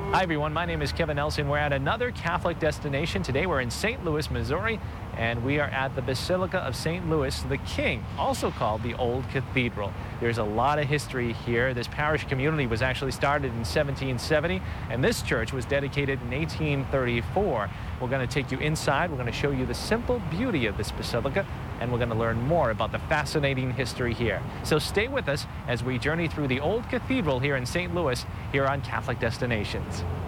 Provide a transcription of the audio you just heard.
Hi, everyone. My name is Kevin Nelson. We're at another Catholic destination. Today, we're in St. Louis, Missouri, and we are at the Basilica of St. Louis the King, also called the Old Cathedral. There's a lot of history here. This parish community was actually started in 1770, and this church was dedicated in 1834. We're going to take you inside. We're going to show you the simple beauty of this basilica, and we're going to learn more about the fascinating history here. So stay with us as we journey through the Old Cathedral here in St. Louis, here on Catholic Destinations.